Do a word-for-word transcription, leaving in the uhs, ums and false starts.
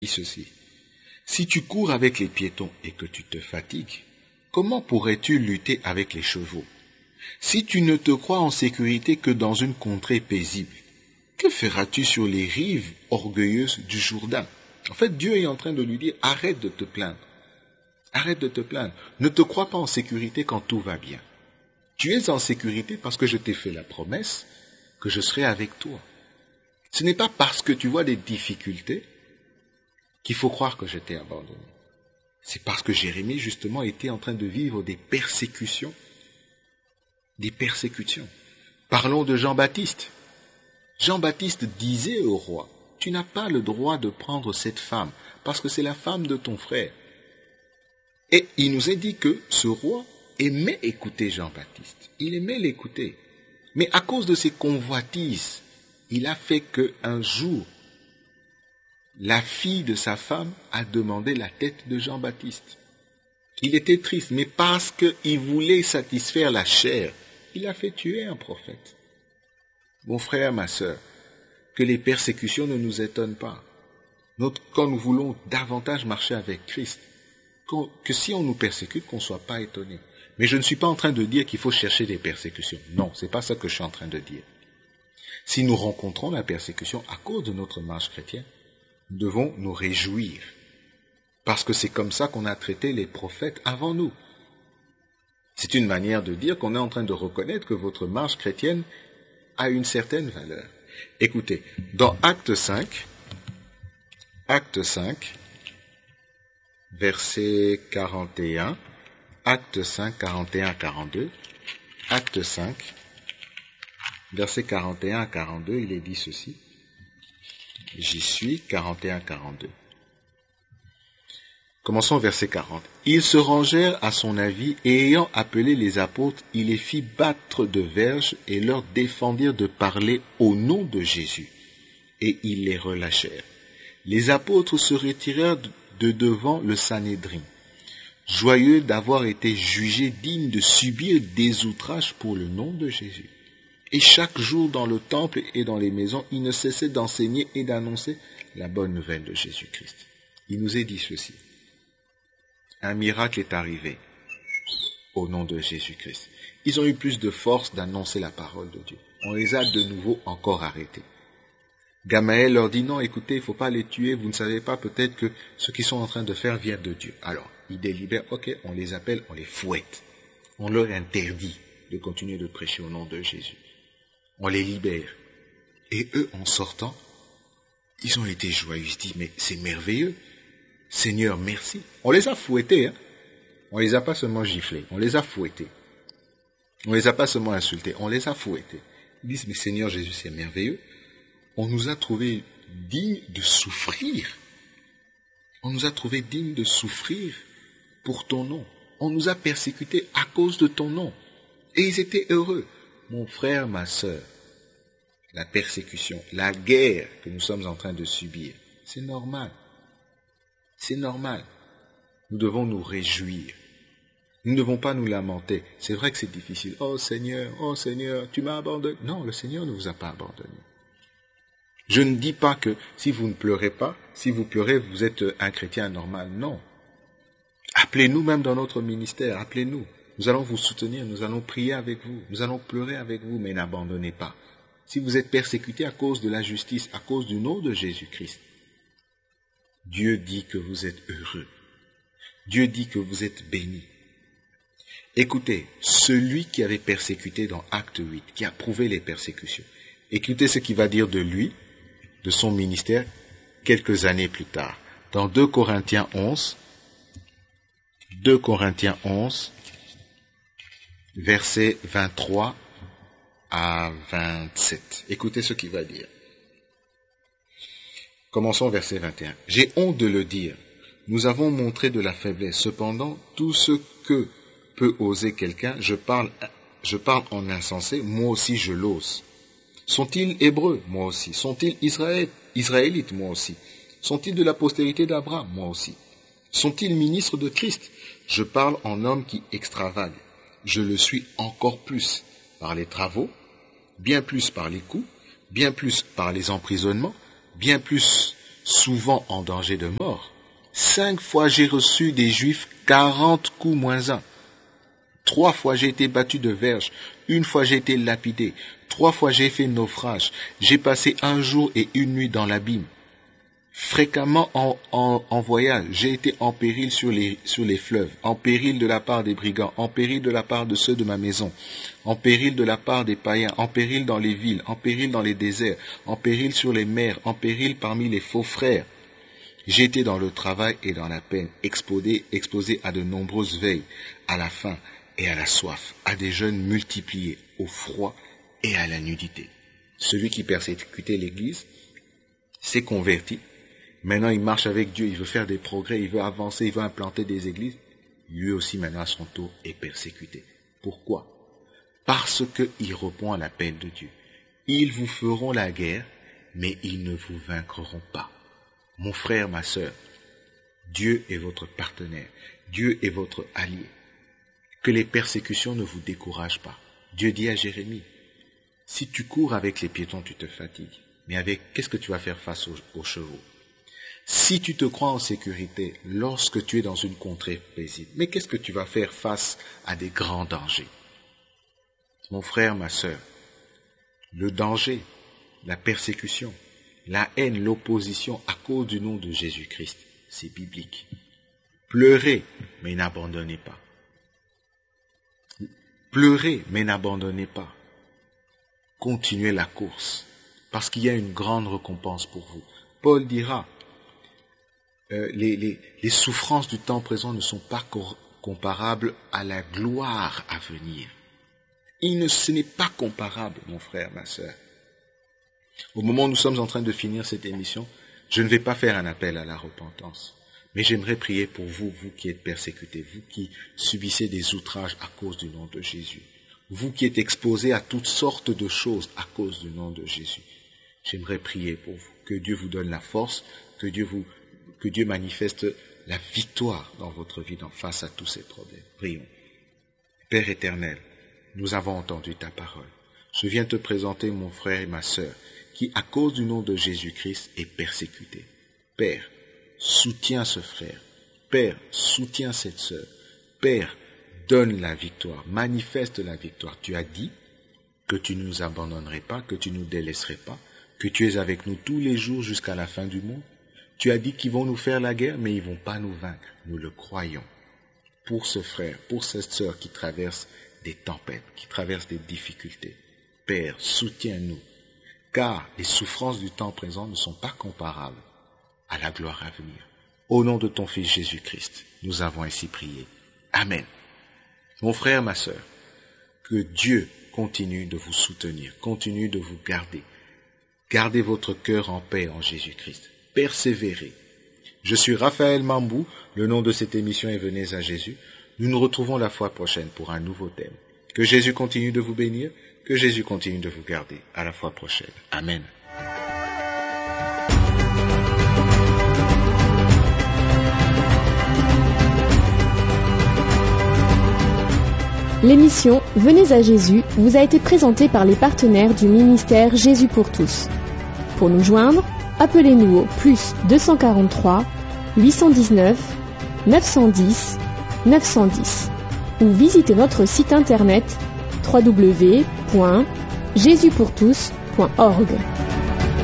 ceci. Si tu cours avec les piétons et que tu te fatigues, comment pourrais-tu lutter avec les chevaux? Si tu ne te crois en sécurité que dans une contrée paisible, que feras-tu sur les rives orgueilleuses du Jourdain? En fait, Dieu est en train de lui dire, arrête de te plaindre. Arrête de te plaindre. Ne te crois pas en sécurité quand tout va bien. Tu es en sécurité parce que je t'ai fait la promesse que je serai avec toi. Ce n'est pas parce que tu vois des difficultés qu'il faut croire que je t'ai abandonné. C'est parce que Jérémie, justement, était en train de vivre des persécutions. Des persécutions. Parlons de Jean-Baptiste. Jean-Baptiste disait au roi, tu n'as pas le droit de prendre cette femme, parce que c'est la femme de ton frère. Et il nous est dit que ce roi aimait écouter Jean-Baptiste. Il aimait l'écouter. Mais à cause de ses convoitises, il a fait qu'un jour, la fille de sa femme a demandé la tête de Jean-Baptiste. Il était triste, mais parce qu'il voulait satisfaire la chair, il a fait tuer un prophète. Mon frère, ma sœur, que les persécutions ne nous étonnent pas. Notre, quand nous voulons davantage marcher avec Christ, que si on nous persécute, qu'on ne soit pas étonné. Mais je ne suis pas en train de dire qu'il faut chercher des persécutions. Non, c'est pas ça que je suis en train de dire. Si nous rencontrons la persécution à cause de notre marche chrétienne, nous devons nous réjouir. Parce que c'est comme ça qu'on a traité les prophètes avant nous. C'est une manière de dire qu'on est en train de reconnaître que votre marche chrétienne a une certaine valeur. Écoutez, dans Acte cinq, Acte cinq, verset quarante et un, Acte cinq, quarante et un à quarante-deux, Acte cinq, verset quarante et un à quarante-deux, il est dit ceci. J'y suis, quarante et un à quarante-deux. Commençons au verset quarante. Ils se rangèrent à son avis, et ayant appelé les apôtres, il les fit battre de verges et leur défendirent de parler au nom de Jésus. Et ils les relâchèrent. Les apôtres se retirèrent de devant le Sanhédrin, joyeux d'avoir été jugés dignes de subir des outrages pour le nom de Jésus. Et chaque jour dans le temple et dans les maisons, ils ne cessaient d'enseigner et d'annoncer la bonne nouvelle de Jésus-Christ. Il nous est dit ceci. Un miracle est arrivé au nom de Jésus-Christ. Ils ont eu plus de force d'annoncer la parole de Dieu. On les a de nouveau encore arrêtés. Gamaël leur dit non, écoutez, il ne faut pas les tuer, vous ne savez pas peut-être que ce qu'ils sont en train de faire vient de Dieu. Alors, ils délibèrent, ok, on les appelle, on les fouette. On leur interdit de continuer de prêcher au nom de Jésus. On les libère. Et eux, en sortant, ils ont été joyeux. Ils se disent, mais c'est merveilleux. Seigneur, merci. On les a fouettés, hein. On les a pas seulement giflés, on les a fouettés. On les a pas seulement insultés, on les a fouettés. Ils disent, mais Seigneur Jésus, c'est merveilleux. On nous a trouvés dignes de souffrir. On nous a trouvés dignes de souffrir pour ton nom. On nous a persécutés à cause de ton nom. Et ils étaient heureux. Mon frère, ma sœur, la persécution, la guerre que nous sommes en train de subir, c'est normal. C'est normal. Nous devons nous réjouir. Nous ne devons pas nous lamenter. C'est vrai que c'est difficile. Oh Seigneur, oh Seigneur, tu m'as abandonné. Non, le Seigneur ne vous a pas abandonné. Je ne dis pas que si vous ne pleurez pas, si vous pleurez, vous êtes un chrétien normal. Non. Appelez-nous même dans notre ministère, appelez-nous. Nous allons vous soutenir, nous allons prier avec vous, nous allons pleurer avec vous, mais n'abandonnez pas. Si vous êtes persécuté à cause de la justice, à cause du nom de Jésus-Christ, Dieu dit que vous êtes heureux. Dieu dit que vous êtes bénis. Écoutez, celui qui avait persécuté dans Acte huit, qui a prouvé les persécutions, écoutez ce qu'il va dire de lui, de son ministère, quelques années plus tard. Dans deux Corinthiens onze, deux Corinthiens onze, versets vingt-trois à vingt-sept. Écoutez ce qu'il va dire. Commençons verset vingt et un. J'ai honte de le dire. Nous avons montré de la faiblesse. Cependant, tout ce que peut oser quelqu'un, je parle, je parle en insensé, moi aussi je l'ose. Sont-ils hébreux? Moi aussi. Sont-ils Israël, israélites? Moi aussi. Sont-ils de la postérité d'Abraham? Moi aussi. Sont-ils ministres de Christ? Je parle en homme qui extravague. Je le suis encore plus par les travaux, bien plus par les coups, bien plus par les emprisonnements, bien plus souvent en danger de mort. Cinq fois j'ai reçu des Juifs quarante coups moins un. Trois fois j'ai été battu de verge. Une fois j'ai été lapidé. Trois fois j'ai fait naufrage. J'ai passé un jour et une nuit dans l'abîme. Fréquemment en, en, en voyage, j'ai été en péril sur les, sur les fleuves, en péril de la part des brigands, en péril de la part de ceux de ma maison, en péril de la part des païens, en péril dans les villes, en péril dans les déserts, en péril sur les mers, en péril parmi les faux frères. J'ai été dans le travail et dans la peine, exposé, exposé à de nombreuses veilles, à la faim et à la soif, à des jeûnes multipliés, au froid et à la nudité. Celui qui persécutait l'Église s'est converti. Maintenant, il marche avec Dieu, il veut faire des progrès, il veut avancer, il veut implanter des églises. Lui aussi, maintenant, à son tour, est persécuté. Pourquoi? Parce qu'il répond à l'appel de Dieu. Ils vous feront la guerre, mais ils ne vous vaincront pas. Mon frère, ma sœur, Dieu est votre partenaire. Dieu est votre allié. Que les persécutions ne vous découragent pas. Dieu dit à Jérémie, si tu cours avec les piétons, tu te fatigues. Mais avec, qu'est-ce que tu vas faire face aux, aux chevaux? Si tu te crois en sécurité lorsque tu es dans une contrée paisible, mais qu'est-ce que tu vas faire face à des grands dangers? Mon frère, ma sœur, le danger, la persécution, la haine, l'opposition à cause du nom de Jésus-Christ, c'est biblique. Pleurez, mais n'abandonnez pas. Pleurez, mais n'abandonnez pas. Continuez la course, parce qu'il y a une grande récompense pour vous. Paul dira, Euh, les, les, les souffrances du temps présent ne sont pas cor- comparables à la gloire à venir. Il ne, ce n'est pas comparable, mon frère, ma sœur. Au moment où nous sommes en train de finir cette émission, je ne vais pas faire un appel à la repentance, mais j'aimerais prier pour vous, vous qui êtes persécutés, vous qui subissez des outrages à cause du nom de Jésus, vous qui êtes exposés à toutes sortes de choses à cause du nom de Jésus. J'aimerais prier pour vous, que Dieu vous donne la force, que Dieu vous que Dieu manifeste la victoire dans votre vie face à tous ces problèmes. Prions. Père éternel, nous avons entendu ta parole. Je viens te présenter mon frère et ma sœur, qui, à cause du nom de Jésus-Christ, est persécuté. Père, soutiens ce frère. Père, soutiens cette sœur. Père, donne la victoire, manifeste la victoire. Tu as dit que tu ne nous abandonnerais pas, que tu ne nous délaisserais pas, que tu es avec nous tous les jours jusqu'à la fin du monde. Tu as dit qu'ils vont nous faire la guerre, mais ils ne vont pas nous vaincre. Nous le croyons. Pour ce frère, pour cette sœur qui traverse des tempêtes, qui traverse des difficultés. Père, soutiens-nous, car les souffrances du temps présent ne sont pas comparables à la gloire à venir. Au nom de ton Fils Jésus-Christ, nous avons ainsi prié. Amen. Mon frère, ma sœur, que Dieu continue de vous soutenir, continue de vous garder. Gardez votre cœur en paix en Jésus-Christ. Persévérez. Je suis Raphaël Mambou, le nom de cette émission est Venez à Jésus. Nous nous retrouvons la fois prochaine pour un nouveau thème. Que Jésus continue de vous bénir, que Jésus continue de vous garder. À la fois prochaine. Amen. L'émission Venez à Jésus vous a été présentée par les partenaires du ministère Jésus pour tous. Pour nous joindre, appelez-nous au plus deux cent quarante-trois, huit cent dix-neuf, neuf cent dix, neuf cent dix ou visitez notre site internet w w w point jésus pour tous point org.